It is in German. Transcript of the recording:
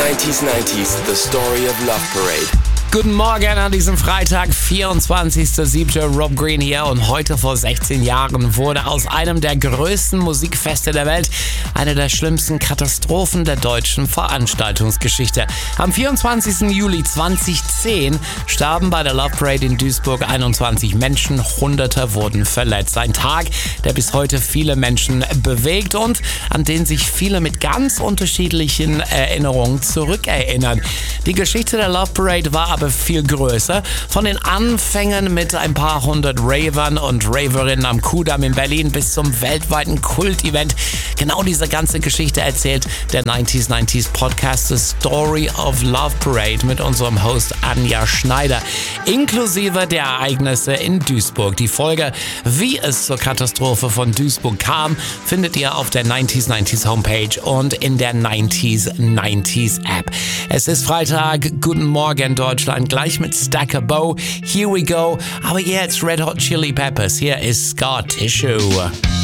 90s, The Story of Love Parade. Guten Morgen an diesem Freitag, 24.07. Rob Green hier und heute vor 16 Jahren wurde aus einem der größten Musikfeste der Welt eine der schlimmsten Katastrophen der deutschen Veranstaltungsgeschichte. Am 24. Juli 2010 starben bei der Love Parade in Duisburg 21 Menschen, Hunderte wurden verletzt. Ein Tag, der bis heute viele Menschen bewegt und an den sich viele mit ganz unterschiedlichen Erinnerungen zurückerinnern. Die Geschichte der Love Parade war aber viel größer. Von den Anfängen mit ein paar hundert Ravern und Raverinnen am Kudamm in Berlin bis zum weltweiten Kult-Event. Genau diese ganze Geschichte erzählt der 90s Podcast The Story of Love Parade mit unserem Host Anja Schneider. Inklusive der Ereignisse in Duisburg. Die Folge, wie es zur Katastrophe von Duisburg kam, findet ihr auf der 90s Homepage und in der 90s App. Es ist Freitag. Guten Morgen, Deutschland. Gleich mit Stacker Bow. Here we go. Aber jetzt Red Hot Chili Peppers. Hier ist Scar Tissue.